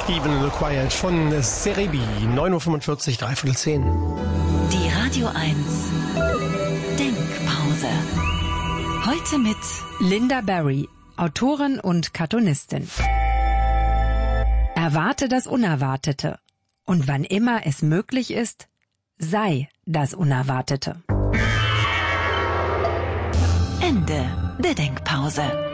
Even in the Quiet von Serebii, 9.45 Uhr, 9:45. Die Radio 1 Denkpause. Heute mit Lynda Barry, Autorin und Cartoonistin. Erwarte das Unerwartete. Und wann immer es möglich ist, sei das Unerwartete. Ende der Denkpause.